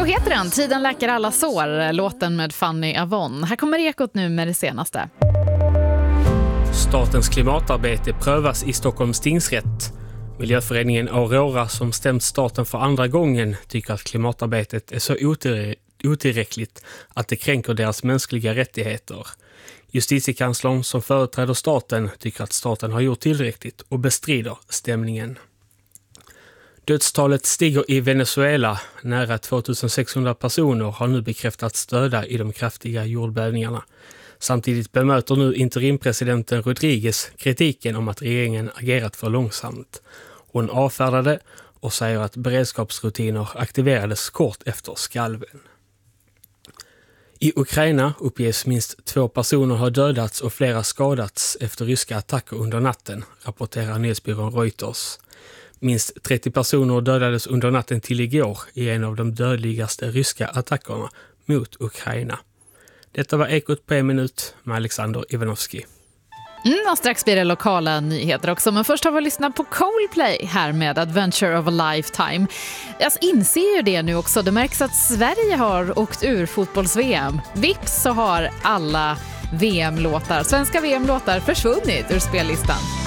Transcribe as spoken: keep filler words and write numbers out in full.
Så heter den, Tiden läker alla sår, låten med Fanny Avon. Här kommer Ekot nu med det senaste. Statens klimatarbete prövas i Stockholms tingsrätt. Miljöföreningen Aurora, som stämt staten för andra gången, tycker att klimatarbetet är så otillräckligt otillräckligt att det kränker deras mänskliga rättigheter. Justitiekanslern, som företräder staten, tycker att staten har gjort tillräckligt och bestrider stämningen. Dödstalet stiger i Venezuela. Nära tvåtusensexhundra personer har nu bekräftats döda i de kraftiga jordbävningarna. Samtidigt bemöter nu interimpresidenten Rodriguez kritiken om att regeringen agerat för långsamt. Hon avfärdade och säger att beredskapsrutiner aktiverades kort efter skalven. I Ukraina uppges minst två personer har dödats och flera skadats efter ryska attacker under natten, rapporterar nyhetsbyrån Reuters. Minst trettio personer dödades under natten till igår i en av de dödligaste ryska attackerna mot Ukraina. Detta var Ekot på en minut med Alexander Ivanovski. Mm, och strax blir det lokala nyheter också. Men först har vi lyssnat på Coldplay här med Adventure of a Lifetime. Jag inser ju det nu också. Det märks att Sverige har åkt ur fotbolls-V M. Vips så har alla V M-låtar, svenska V M-låtar försvunnit ur spellistan.